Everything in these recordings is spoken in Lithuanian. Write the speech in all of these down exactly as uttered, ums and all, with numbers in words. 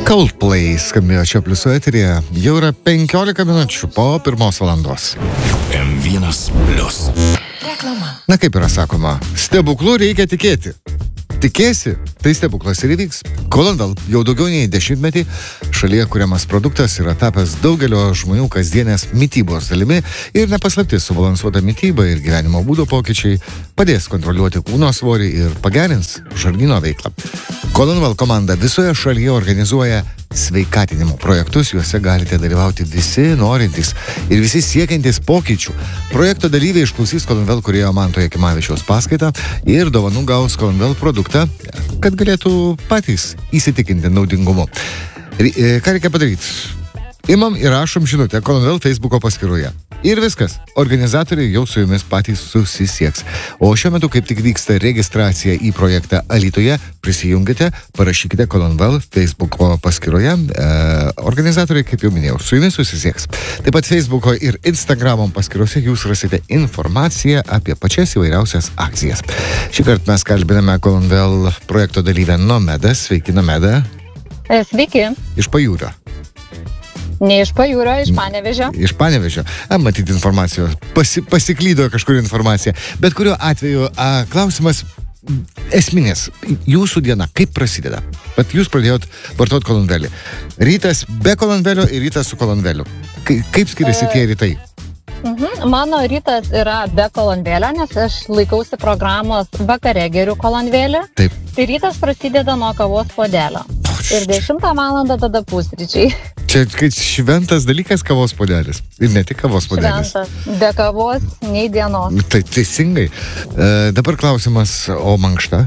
Coldplay skambėjo čia pliuso eteryje. Jau yra penkiolika minučių po pirmos valandos. M vienas plius. Reklama. Na kaip yra sakoma, stebuklų reikia tikėti. Tikėsi, tai stebuklas ir įvyks. Colonvel jau daugiau nei dešimtmetį šalyje kuriamas produktas yra tapęs daugelio žmonių kasdienės mitybos dalimi ir nepaslaptis subalansuota mityba ir gyvenimo būdo pokyčiai padės kontroliuoti kūno svorį ir pagerins žarnyno veiklą. Colonvel komanda visoje šalyje organizuoja sveikatinimo projektus, juose galite dalyvauti visi norintys ir visi siekiantys pokyčių. Projekto dalyviai išklausys Colonvel kūrėjo Manto Jakimavičiaus paskaitą ir dovanų gaus Colonvel produktą, kad galėtų patys įsitikinti naudingumu. Ką reikia padaryti? Imam ir rašom žinutę Colonvel Facebooko paskyroje. Ir viskas. Organizatoriai jau su jumis patys susisieks. O šiuo metu kaip tik vyksta registracija į projektą Alytuje. Prisijungite, parašykite Colonvel Facebooko paskyroje. E, organizatoriai, kaip jau minėjau, su jumis susisieks. Taip pat Facebooko ir Instagramo paskyrose jūs rasite informaciją apie pačias įvairiausias akcijas. Šį kartą mes kalbiname Colonvel projekto dalyvę Nomedą. Sveiki, Nomeda. Sveiki. Iš Pajūrio. Ne iš Pajūrio, iš Panevėžio. Iš Panevėžio. A, matyti informacijos. Pasi, pasiklydo kažkur informacija. Bet kuriuo atveju a, klausimas esminės. Jūsų diena kaip prasideda? Bet jūs pradėjot vartoti Colonvelį. Rytas be Colonvelio ir rytas su Colonveliu. Kaip skiriasi tie rytai? Mhm. Mano rytas yra be Colonvelio, nes aš laikausi programos vakare geriu Colonvelį. Taip. Tai rytas prasideda nuo kavos puodelio. Ir dešimtą valandą tada pusryčiai. Čia kaip šventas dalykas kavos puodelis. Ir ne tik kavos puodelis. Šventas. Be kavos nei dienos. Tai teisingai. E, dabar klausimas, o mankšta?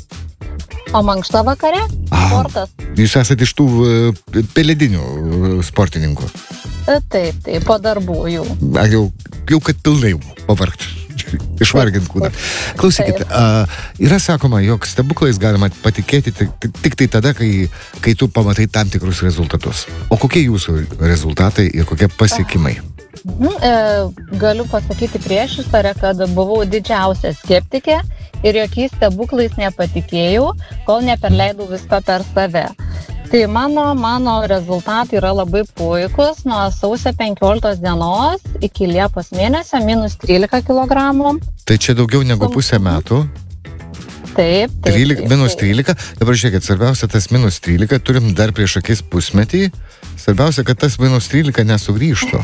O mankšta vakare? Sportas. Jūs esate iš tų e, peledinių sportininkų? E, taip, taip, po darbų jau. A, jau, jau kad pilnai pavargt. Išvargint kūną. Klausykit, a, yra sakoma, jog stebuklais galima patikėti tik, tik tai tada, kai, kai tu pamatai tam tikrus rezultatus. O kokie jūsų rezultatai ir kokie pasiekimai? Mhm, e, galiu pasakyti prieš istorę, kad buvau didžiausia skeptikė ir jokiais stebuklais nepatikėjau, kol neperleidau visko per save. Tai mano, mano rezultatai yra labai puikus. Nuo sausio penkioliktos dienos iki Liepos mėnesio minus trylika kilogramų. Tai čia daugiau negu pusę metų? Taip, taip. trylika, taip minus trylika. Dabar žiūrėkit, svarbiausia tas minus trylika, turim dar prieš akis pusmetį. Svarbiausia, kad tas minus trylika nesugrįžtų.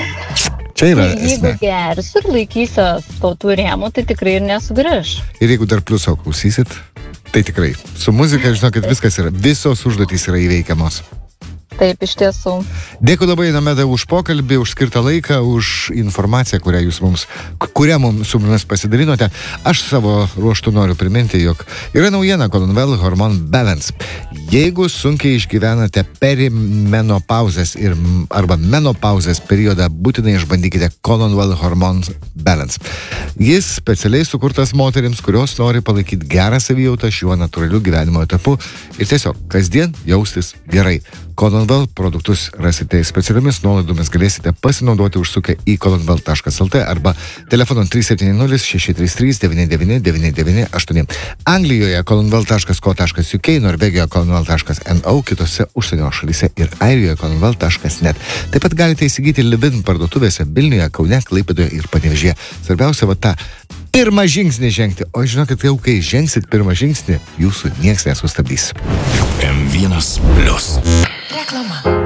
Čia yra esmė. Jeigu gersiu ir laikysiu tų rėmų, tai tikrai ir nesugrįž. Ir jeigu dar pliuso klausysit, tai tikrai. Su muzika, žinokit, viskas yra. Visos užduotys yra įveikiamos. Taip, iš tiesų. Dėkui labai, Nomeda, už pokalbį, už skirtą laiką, už informaciją, kurią jūs mums, kurią mums su mumis pasidalinote. Aš savo ruoštų noriu priminti, jog yra naujiena Colonvel Hormone Balance. Jeigu sunkiai išgyvenate perimenopauzės ir arba menopauzės periodą, būtinai išbandykite Colonvel Hormone Balance. Jis specialiai sukurtas moterims, kurios nori palaikyti gerą savijautą šiuo natūraliu gyvenimo etapu ir tiesiog kasdien jaustis gerai. Colonvel produktus rasite specialiomis nuolaidomis, galėsite pasinaudoti užsukę į colonvel taškas lt arba telefonu trys septyni nulis šeši trys trys devyni devyni devyni devyni aštuoni. Anglijoje colonvel taškas co taškas uk, Norvegijoje colonvel taškas no, kitose užsienio šalyse ir Airijoje colonvel taškas net. Taip pat galite įsigyti Livin parduotuvėse Vilniuje, Kaune, Klaipėdoje ir Panevėžyje. Svarbiausia va tą pirmą žingsnį žengti. O žinokit, jau kai žengsit pirmą žingsnį, jūsų nieks nesustabdys. M vienas plius. Reklama.